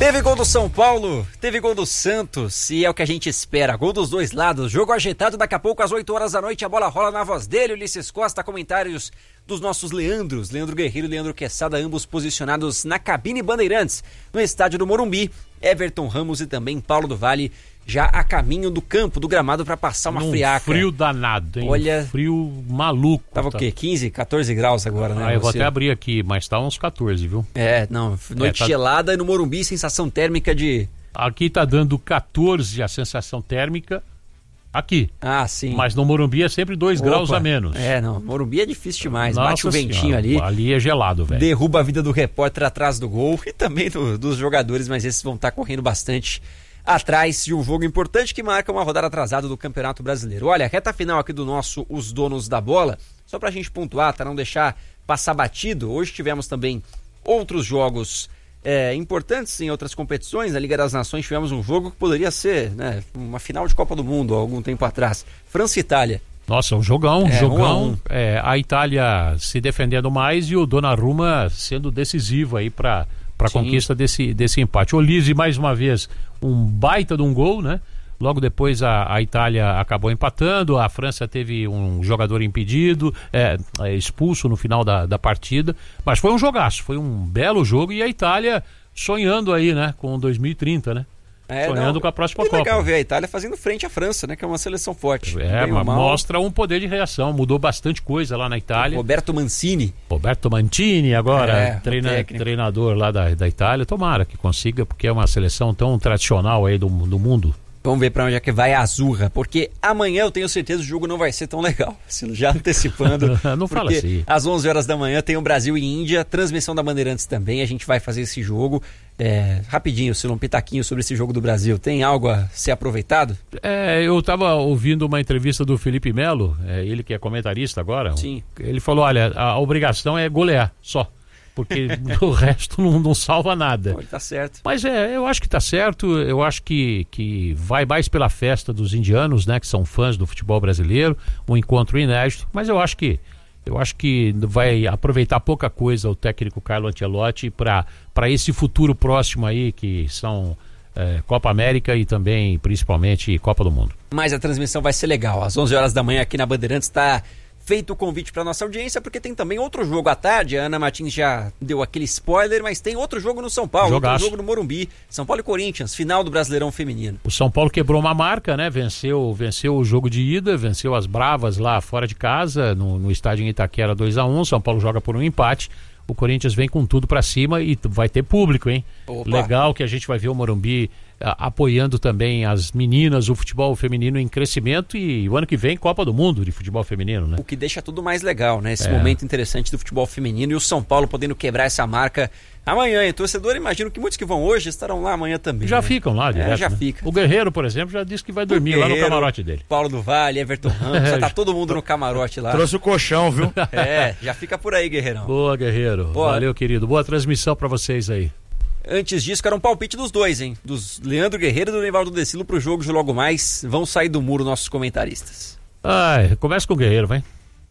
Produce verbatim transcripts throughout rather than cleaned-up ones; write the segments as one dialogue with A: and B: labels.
A: Teve gol do São Paulo, teve gol do Santos e é o que a gente espera, gol dos dois lados, jogo agitado, daqui a pouco às oito horas da noite a bola rola na voz dele, Ulisses Costa, comentários dos nossos Leandros, Leandro Guerreiro e Leandro Quesada, ambos posicionados na cabine Bandeirantes, no estádio do Morumbi, Everton Ramos e também Paulo do Vale já a caminho do campo, do gramado para passar uma
B: Num
A: friaca.
B: Frio danado, hein?
A: Olha,
B: frio maluco.
A: Tava tá. O quê? quinze, catorze graus agora, né?
B: Ah, eu vou
A: você...
B: até abrir aqui, mas tá uns catorze, viu?
A: É, não, noite é, tá... gelada e no Morumbi, sensação térmica de...
B: Aqui tá dando catorze a sensação térmica, aqui.
A: Ah, sim.
B: Mas no Morumbi é sempre dois graus a menos.
A: É, não, Morumbi é difícil demais,
B: Nossa
A: bate o ventinho
B: senhora,
A: ali.
B: Ali é gelado, velho.
A: Derruba a vida do repórter atrás do gol e também do, dos jogadores, mas esses vão estar correndo bastante atrás de um jogo importante que marca uma rodada atrasada do Campeonato Brasileiro. Olha, a reta final aqui do nosso Os Donos da Bola, só pra gente pontuar, tá, não deixar passar batido, hoje tivemos também outros jogos é, importantes em outras competições. Na Liga das Nações tivemos um jogo que poderia ser, né, uma final de Copa do Mundo há algum tempo atrás, França e Itália.
B: Nossa, um jogão,
A: é,
B: jogão,
A: um a, um.
B: É, a Itália se defendendo mais e o Donnarumma sendo decisivo aí pra para a conquista desse, desse empate. O Olise, mais uma vez, um baita de um gol, né? Logo depois a, a Itália acabou empatando, a França teve um jogador impedido, é, é, expulso no final da, da partida, mas foi um jogaço, foi um belo jogo e a Itália sonhando aí, né? Com dois mil e trinta, né? É, sonhando não, com a próxima Copa. É
A: legal ver a Itália fazendo frente à França, né? Que é uma seleção forte.
B: É, mas mostra um poder de reação. Mudou bastante coisa lá na Itália.
A: Roberto Mancini.
B: Roberto Mancini agora,
A: é,
B: treina, treinador lá da, da Itália. Tomara que consiga, porque é uma seleção tão tradicional aí do, do mundo.
A: Vamos ver pra onde é que vai a Azurra, porque amanhã eu tenho certeza que o jogo não vai ser tão legal. Já antecipando.
B: Não fala assim.
A: Às onze horas da manhã tem o Brasil e Índia, transmissão da Bandeirantes também, a gente vai fazer esse jogo. É, rapidinho, se um pitaquinho sobre esse jogo do Brasil, tem algo a ser aproveitado?
B: É, eu estava ouvindo uma entrevista do Felipe Melo, é, ele que é comentarista agora.
A: Sim.
B: Ele falou, olha, a obrigação é golear, só. Porque o resto não, não salva nada.
A: Pô, tá certo.
B: Mas é, eu acho que tá certo, eu acho que, que vai mais pela festa dos indianos, né, que são fãs do futebol brasileiro, um encontro inédito, mas eu acho que eu acho que vai aproveitar pouca coisa o técnico Carlo Ancelotti para para esse futuro próximo aí, que são é, Copa América e também, principalmente, Copa do Mundo.
A: Mas a transmissão vai ser legal, às onze horas da manhã aqui na Bandeirantes está feito o convite para nossa audiência, porque tem também outro jogo à tarde. A Ana Martins já deu aquele spoiler, mas tem outro jogo no São Paulo,
B: Jogaço.
A: Outro jogo no Morumbi, São Paulo e Corinthians, final do Brasileirão Feminino.
B: O São Paulo quebrou uma marca, né? Venceu, venceu o jogo de ida, venceu as Bravas lá fora de casa, no, no estádio em Itaquera dois a um. São Paulo joga por um empate. O Corinthians vem com tudo pra cima e vai ter público, hein? Opa. Legal que a gente vai ver o Morumbi a, apoiando também as meninas, o futebol feminino em crescimento, e o ano que vem Copa do Mundo de futebol feminino, né?
A: O que deixa tudo mais legal, né? Esse
B: é.
A: momento interessante do futebol feminino e o São Paulo podendo quebrar essa marca amanhã. E torcedor, imagino que muitos que vão hoje estarão lá amanhã também.
B: Já
A: né?
B: ficam lá direto,
A: é, já
B: né?
A: fica.
B: O Guerreiro, por exemplo, já disse que vai dormir lá no camarote dele.
A: Paulo do Vale, Everton Ramos, já tá todo mundo no camarote lá.
C: Trouxe o colchão, viu?
A: É, já fica por aí, Guerreirão.
B: Boa, Guerreiro.
A: Boa.
B: Valeu, querido. Boa transmissão pra vocês aí.
A: Antes disso, era um palpite dos dois, hein? Dos Leandro Guerreiro e do Nivaldo Decilo pro jogo de logo mais. Vão sair do muro nossos comentaristas.
B: Ai, começa com o Guerreiro, vai.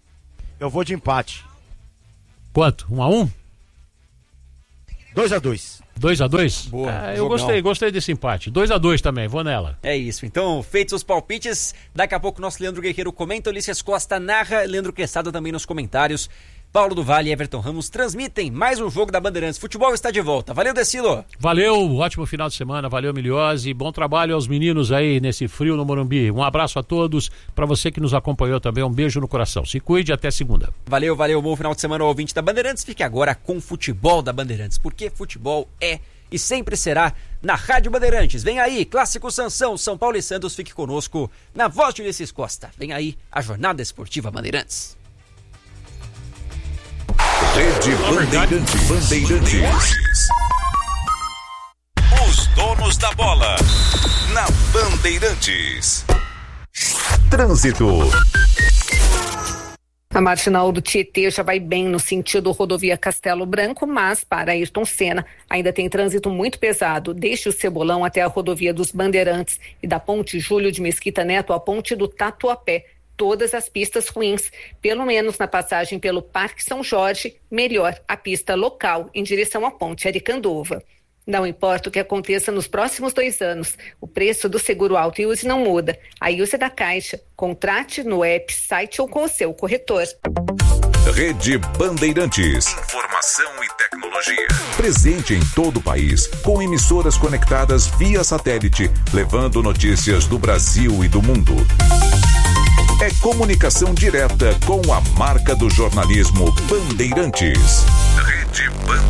C: Eu vou de empate.
B: Quanto? Um a um?
C: Dois a dois.
B: Dois a dois?
A: Boa.
B: Ah, eu gostei, gostei desse empate. Dois a dois também, vou nela.
A: É isso. Então, feitos os palpites, daqui a pouco o nosso Leandro Guerreiro comenta, Ulisses Costa narra, Leandro Quesada também nos comentários. Paulo do Vale e Everton Ramos transmitem mais um jogo da Bandeirantes. Futebol está de volta. Valeu, Decilo.
B: Valeu, ótimo final de semana. Valeu, Miliose. Bom trabalho aos meninos aí nesse frio no Morumbi. Um abraço a todos. Para você que nos acompanhou também, um beijo no coração. Se cuide, até segunda.
A: Valeu, valeu. Bom final de semana ao ouvinte da Bandeirantes. Fique agora com o futebol da Bandeirantes, porque futebol é e sempre será na Rádio Bandeirantes. Vem aí, Clássico Sansão, São Paulo e Santos. Fique conosco na voz de Ulisses Costa. Vem aí a Jornada Esportiva Bandeirantes.
D: Rede Bandeirantes. Bandeirantes. Os donos da bola. Na Bandeirantes. Trânsito.
E: A marginal do Tietê já vai bem no sentido rodovia Castelo Branco, mas para Ayrton Senna ainda tem trânsito muito pesado, desde o Cebolão até a rodovia dos Bandeirantes e da ponte Júlio de Mesquita Neto à ponte do Tatuapé. Todas as pistas ruins, pelo menos na passagem pelo Parque São Jorge, melhor a pista local em direção à ponte Aricanduva. Não importa o que aconteça nos próximos dois anos, o preço do seguro auto e use não muda. A I U S é da Caixa. Contrate no app, site ou com o seu corretor.
D: Rede Bandeirantes. Informação e tecnologia. Presente em todo o país, com emissoras conectadas via satélite, levando notícias do Brasil e do mundo. É comunicação direta com a marca do jornalismo Bandeirantes. Rede Bandeirantes.